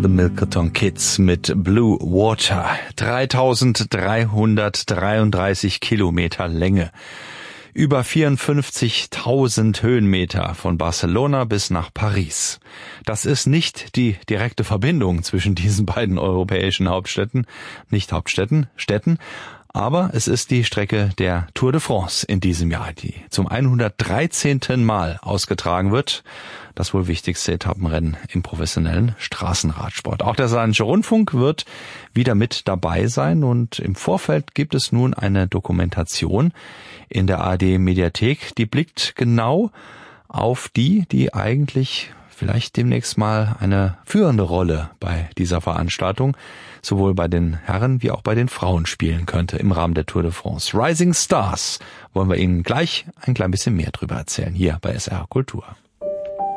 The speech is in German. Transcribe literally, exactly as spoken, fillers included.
The Milkerton Kids mit Blue Water. dreitausenddreihundertdreiunddreißig Kilometer Länge. Über vierundfünfzigtausend Höhenmeter von Barcelona bis nach Paris. Das ist nicht die direkte Verbindung zwischen diesen beiden europäischen Hauptstädten, nicht Hauptstädten, Städten, aber es ist die Strecke der Tour de France in diesem Jahr, die zum hundertdreizehnten Mal ausgetragen wird. Das wohl wichtigste Etappenrennen im professionellen Straßenradsport. Auch der Saarländische Rundfunk wird wieder mit dabei sein und im Vorfeld gibt es nun eine Dokumentation in der A R D-Mediathek, die blickt genau auf die, die eigentlich vielleicht demnächst mal eine führende Rolle bei dieser Veranstaltung, sowohl bei den Herren wie auch bei den Frauen spielen könnte im Rahmen der Tour de France. Rising Stars wollen wir Ihnen gleich ein klein bisschen mehr drüber erzählen, hier bei S R Kultur.